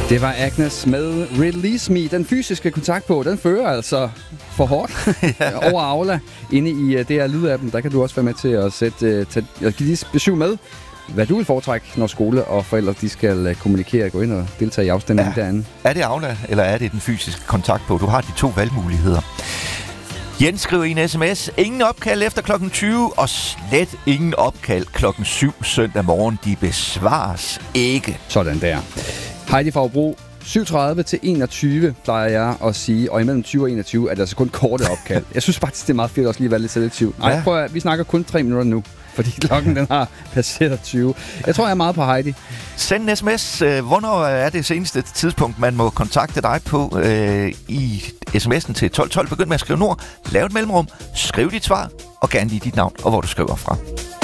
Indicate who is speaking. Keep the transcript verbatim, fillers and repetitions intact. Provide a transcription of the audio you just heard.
Speaker 1: Det var Agnes med Release Me. Den fysiske kontakt på, den fører altså for hårdt ja. over Aula. Inde i uh, D R Lyd-appen, der kan du også være med til at sætte, uh, tage, jeg give lige besøg med, hvad du vil foretrække, når skole og forældre de skal uh, kommunikere, gå ind og deltage i afstemningen ja. derinde.
Speaker 2: Er det Aula, eller er det den fysiske kontakt på? Du har de to valgmuligheder. Jens skriver i en sms, ingen opkald efter klokken tyve, og slet ingen opkald klokken syv søndag morgen. De besvares ikke.
Speaker 1: Sådan der. Heidi fra Hobro, syv tredive til enogtyve plejer jeg at sige, og imellem tyve og enogtyve er det altså kun korte opkald. Jeg synes faktisk, det er meget fedt også lige at være lidt selektiv. Nej, ja. prøv at, vi snakker kun tre minutter nu, fordi klokken den har passeret tyve. Jeg tror, jeg er meget på Heidi.
Speaker 2: Send en sms. Hvornår er det seneste tidspunkt, man må kontakte dig på øh, i sms'en til tolv tolv? Begynd med at skrive nord, lav et mellemrum, skriv dit svar, og gerne lige dit navn og hvor du skriver fra.